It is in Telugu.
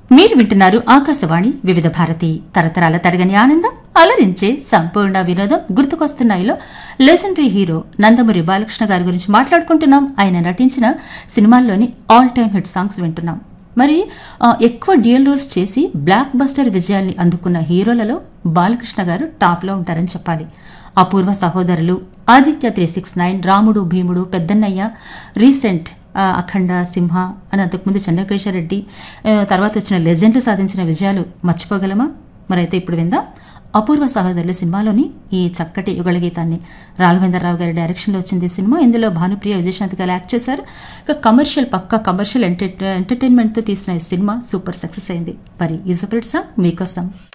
మీరు వింటున్నారు ఆకాశవాణి వివిధ భారతి తరతరాల తరగని ఆనందం అలరించే సంపూర్ణ వినోదం. గుర్తుకొస్తున్నాయిలో లెజెండరీ హీరో నందమూరి బాలకృష్ణ గారి గురించి మాట్లాడుకుంటున్నాం. ఆయన నటించిన సినిమాల్లోని ఆల్ టైమ్ హిట్ సాంగ్స్ వింటున్నాం. మరి ఎక్కువ డ్యూయల్ రోల్స్ చేసి బ్లాక్ బస్టర్ విజయాల్ని అందుకున్న హీరోలలో బాలకృష్ణ గారు టాప్ లో ఉంటారని చెప్పాలి. అపూర్వ సహోదరులు, ఆదిత్య 369, రాముడు భీముడు, పెద్దన్నయ్య, రీసెంట్ అఖండ, సింహ అని అంతకుముందు చంద్రకేశ్వరరెడ్డి, తర్వాత వచ్చిన లెజెండ్లు సాధించిన విజయాలు మర్చిపోగలమా? మరైతే ఇప్పుడు విందాం అపూర్వ సహోదరులు సినిమాలోని ఈ చక్కటి యుగళ గీతాన్ని. రాఘవేంద్రరావు గారి డైరెక్షన్లో వచ్చింది ఈ సినిమా. ఇందులో భానుప్రియ, విజయశాంతి గారు యాక్ట్ చేశారు. ఇక పక్కా కమర్షియల్ ఎంటర్టైన్మెంట్తో తీసిన ఈ సినిమా సూపర్ సక్సెస్ అయింది. మరి ఈ సపరేట్ సాంగ్ మీకోసం.